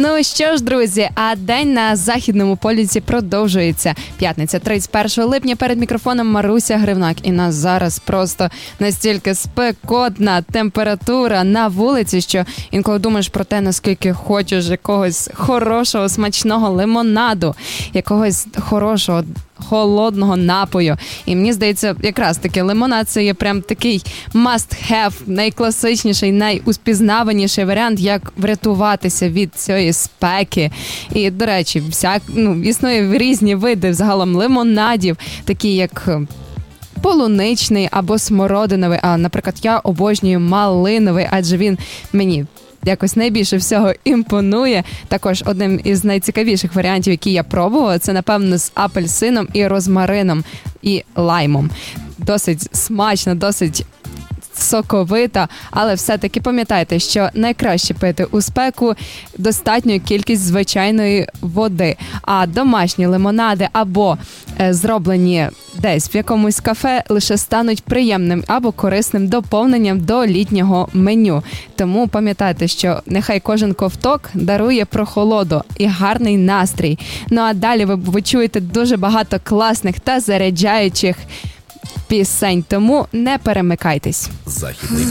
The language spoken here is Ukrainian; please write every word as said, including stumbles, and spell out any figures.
Ну що ж, друзі, а день на Західному полюсі продовжується. П'ятниця, тридцять першого липня, перед мікрофоном Маруся Гривнак. І нас зараз просто настільки спекотна температура на вулиці, що інколи думаєш про те, наскільки хочеш якогось хорошого, смачного лимонаду, якогось хорошого холодного напою. І мені здається, якраз таки лимонад – це є прям такий must-have, найкласичніший, найуспізнаваніший варіант, як врятуватися від цієї спеки. І, до речі, всяк, ну, існує різні види взагалом лимонадів, такі як полуничний або смородиновий. А, наприклад, я обожнюю малиновий, адже він мені якось найбільше всього імпонує. Також одним із найцікавіших варіантів, які я пробувала, це, напевно, з апельсином і розмарином і лаймом. Досить смачно, досить соковита, але все-таки пам'ятайте, що найкраще пити у спеку достатню кількість звичайної води. А домашні лимонади або е, зроблені десь в якомусь кафе лише стануть приємним або корисним доповненням до літнього меню. Тому пам'ятайте, що нехай кожен ковток дарує прохолоду і гарний настрій. Ну а далі ви, ви чуєте дуже багато класних та заряджаючих пісень, тому не перемикайтесь. Західний